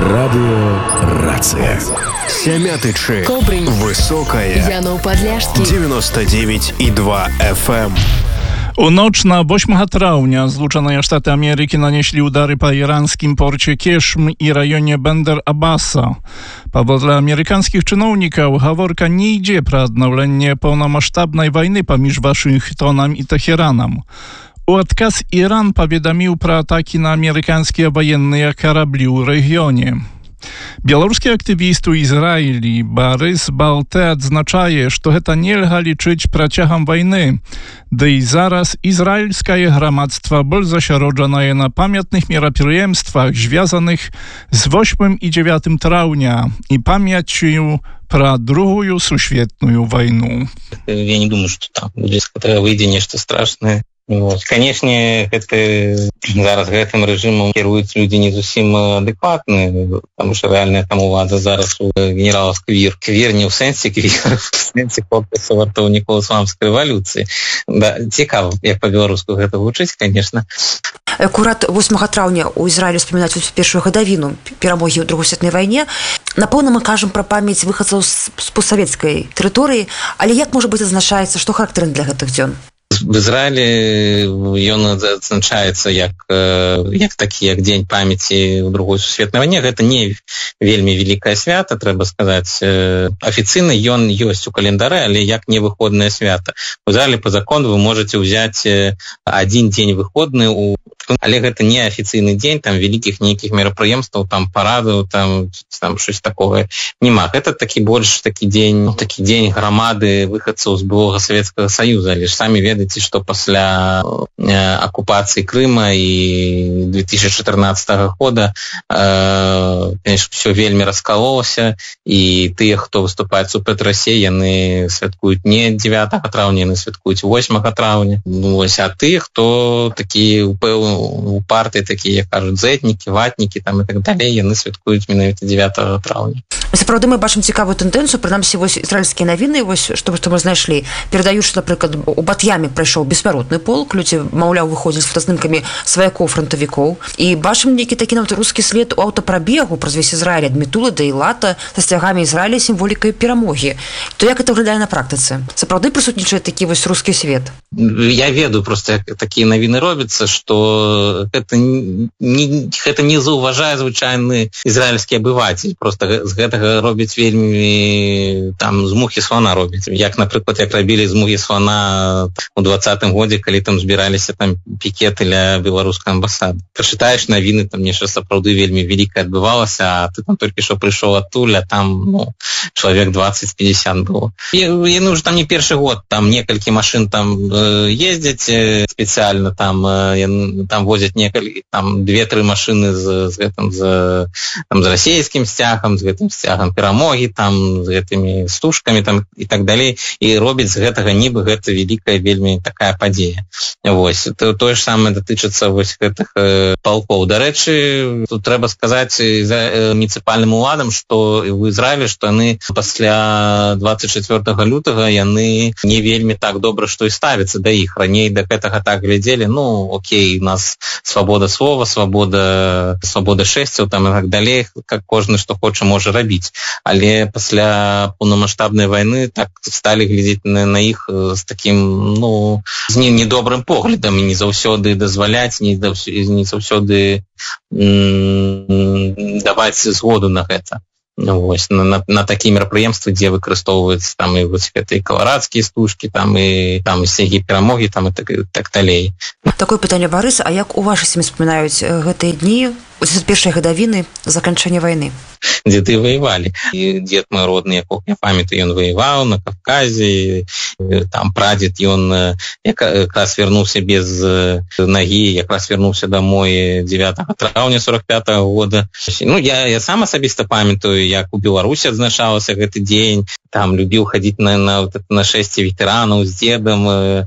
Радиорация. Сямятычы. Кобрынь. Высокая. Яноў-Падляшскі. 99,2 FM. У ноч на 8 траўня Злучаныя Штаты Амерыкі нанеслі ўдары па іранскім порце Кешм і раёне Бендер-Абаса. Паводле амерыканскіх чыноўнікаў, гаворка не ідзе пра аднаўленне паўнамаштабнай вайны паміж Вашынгтонам і Тэхеранам. У адказ Іран паведаміў пра атакі на амерыканскія ваенныя караблі ў рэгіёне. Беларускі актывіст у Ізраілі Барыс Балте адзначае, што гэта нельга лічыць працягам вайны. Да і зараз ізраільскае грамадства больш засяроджанае на памятных мерапрыемствах, звязаных з 8 і 9 траўня і памяццю пра Другую сусветную вайну. Я не думаю, што там выйдзе нешта страшнае. Канешне, зараз гэтым рэжымам кіруюць людзі не зусім адэкватныя, таму што рэальная там улада зараз у генерала Квір. Квір не ў сэнсе квір, в сэнсе корпуса вартаўнікоў ісламскай рэвалюцыі. Да, цікава, як па-беларуску гэта гучыць, канешне. Акурат 8 траўня ў Ізраілі успамінаць першую гадавіну перамогі ў Другой светнай вайне. Напэўна, мы кажам пра памяць выхадцаў з постсавецкай тэрыторыі, але як можа быць адзначаецца, што характэрна для гэтых дзён? В Ізраілі ён адзначаецца як дзень памяці ў Другой сусветнай вайне. Гэта не вельмі вялікае свята, трэба сказаць. Афіцыйна ён ёсць у календары, але як не выходнае свята. У Ізраілі па закону вы можаце ўзяць адзін дзень выходны, але гэта не афіцыйны дзень, там вялікіх нейкіх мерапрыемстваў, там парадаў, там щось такое няма. Гэта больш такі дзень грамады выхадцаў з былога Савецкага Саюза, але ж самі ведаеце, што пасля акупацыі Крыма і 2014 года, конечно, все вельмі раскалолася, і тыя, хто выступаюць супраць Расіі, яны святкуюць не 9 траўня, яны святкуюць 8 траўня. А тыя, хто такі у партыі, такія, як кажуць, зэтнікі, ватнікі там і так далей, яны святкуюць менавіта 9 траўня. Сапраўды мы бачым цікавую тэндэнцыю, прынамсі вось ізраільскія навіны, вось што мы знайшлі, перадаюць, што, напрыклад, у Бат'яме прайшоў беспяротны полк, людзі, маўляў, выходзяць з фотазнімкамі сваякоў-франтавікоў, і бачым нейкі такі нават рускі след у аўтапрабегу праз весь Ізраіль ад Метулы да Ілата са сцягамі Ізраіля сімволікай перамогі. То як гэта выглядае на практыцы? Сапраўды прысутнічае такі вось рускі свет? Я ведаю просто, як такія навіны робяцца, што гэта не заўважае звычайны ізраільскі абывацель. Просто з гэтага робяць вельмі там з мухі слана робяць. Як, напрыклад, як рабілі з мухі слана у 20-м годзе, калі там збіраліся там пікеты ля беларускай амбасады. Пачытаеш навіны, там нешта сапраўды вельмі вялікае адбывалася, а ты там толькі што прыйшоў адтуль, а там чалавек 20-50 было. Яны ўжо там не першы год, там некалькі машын там ездзяць спецыяльна, там возяць некалькі, там 2-3 машыны з расійскім сцягам, з гэтым сцягам перамогі, там з гэтымі стужкамі там і так далей, і робяць з гэтага нібы гэта вялікая вельмі такая падзея. Вось, тое ж самае датычыцца вось гэтых палкоў. Дарэчы, тут трэба сказаць муніцыпальным уладам, што ў Ізраілі, што яны пасля 24 лютага яны не вельмі так добра, што і ставяцца да іх. Раней да гэтага так глядзелі, окей, у нас свабода слова, свабода шэсцяў там і так далей, как кожны што хоча можа рабіць. Але пасля паўнамаштабнай вайны так сталі глядзець на іх з такім, з недобрым поглядам, і не заўсёды дазваляць, не заўсёды даваць згоду на гэта. Вось, на такія мерапрыемствы, дзе выкарыстоўваюцца там і вось гэтыя каларадскія стужкі, там і сцягі перамогі, там і так далей. Такое пытанне, Барыс, а як у вашай сям'і спамінаюць гэтыя дні, першай гадавіны заканчэння вайны? Дзеды ваявалі. І дзед мой родны, якога я памятаю, ён ваяваў на Кавказе, там прадзед, ён якраз вярнуўся без нагі, якраз вярнуўся домой 9 траўня 45-го года. Я сам асабіста памятаю, як у Беларусі адзначалася гэты дзень, там любіў хадзіць на шэсце ветэранаў з дзедам,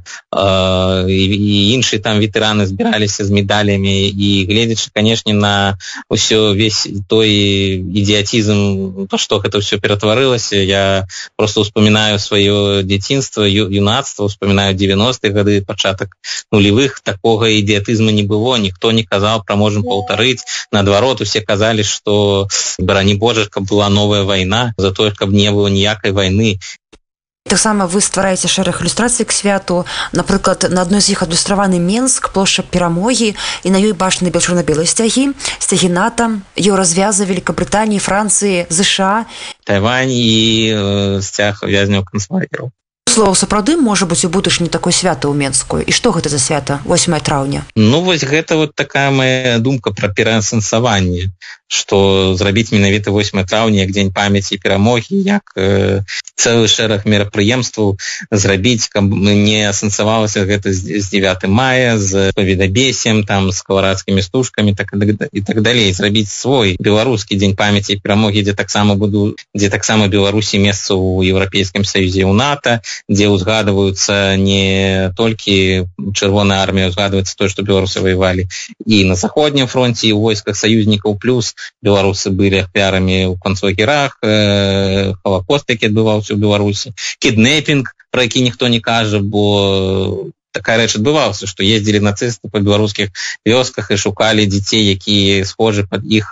і іншыя там ветэраны збіраліся з медалямі, і гледзячы, канешне, на ўсё весь той ідыятызм, ідыятизм, то, што гэта ўсё ператварылася. Я просто успамінаю сваё дзяцінства, юнацтва, успамінаю 90-е гады, пачатак нулевых. Такога ідыятызма не было, ніхто не казаў пра можам паўтарыць. Наадварот, усе казалі, што барані Божа, каб была новая вайна, за тое, каб не было ніякай вайны. Таксама вы ствараеце шэраг ілюстрацый к святу. Напрыклад, на адной з іх адлюстраваны Менск, плошча Перамогі, і на ёй бачны чорна-белыя сцягі НАТО, еўразвяза Великабрытаніі, Францыі, ЗША. Тайвань і сцяг вязняў канцлагераў. Слова, сапраўды можа быць у будучыні такое свята ў Менску. І што гэта за свята 8 траўня? Ну, вось гэта вот такая моя думка пра пераасэнсаванне, што зрабіць менавіта 8 траўня як дзень памяці і перамогі, як цэлы шэраг мерапрыемстваў зрабіць, каб не асэнсавалася гэта з 9 мая, з паведабесем, там, з каларадскімі стужкамі і так далей. Зрабіць свой беларускі дзень памяці і перамогі, дзе таксама Беларусі месца ў Еўрапейскім саюзе, ў НАТО, дзе ўзгадваюцца не толькі Чырвоная армія, ўзгадваецца тое, што беларусы ваявалі і на заходнім фронце, і ў войсках саюзнікаў, плюс беларусы былі ахвярамі ў канцлагерах, Халакост, які адбываўся ў Беларусі, кіднэпінг, пра які ніхто не кажа, бо такая рэч адбывалася, што ездзілі нацысты па беларускіх вёсках і шукалі дзяцей, якія схожы пад іх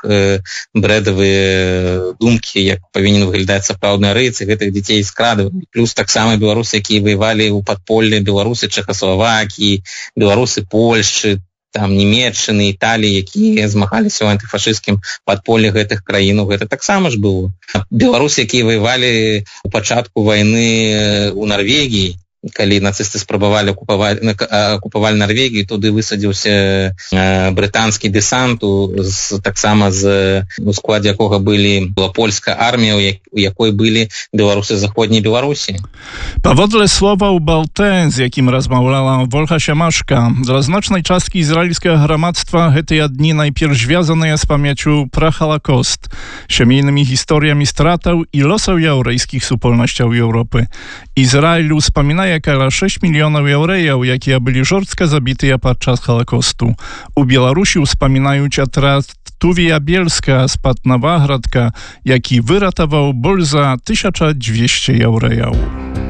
брэдавыя думкі, як павінен выглядаць сапраўдны арыец, і гэтых дзяцей скрадвалі. Плюс таксама беларусы, якія ваявалі ў падполлі, беларусы Чэхаславакіі, беларусы Польшчы, там Нямецчыны, Італіі, якія змагаліся ў антыфашысцкім падполлі гэтых краін, гэта таксама ж было. Беларусы, якія ваявалі ў пачатку вайны ў Нарвегіі, калі нацысты спрабавалі акупавалі Нарвегію, туды высадзіўся брытанскі дэсант, таксама у складзе якога была польская армія, у якой былі беларусы заходняй Беларусі. Паводле słowаў Балте, з якім размаўляла Вольга Сямашка, dla znacznej часткі ізраільскага грамадства гэтыя дні найперш звязаныя з памяццю пра Халакост, сямейнымі гісторыямі стратаў і лосаў яўрэйскіх супольнасцяў Еўропы. Izrael uspomina kala 6 milionów Jewrejów, jakie byli żorstko zabitые podczas Holokaustu. U Białorusi uspominają teatrat Tuwija Bielska z Patnawagradka, jaki wyratował ból za 1200 Jewrejów.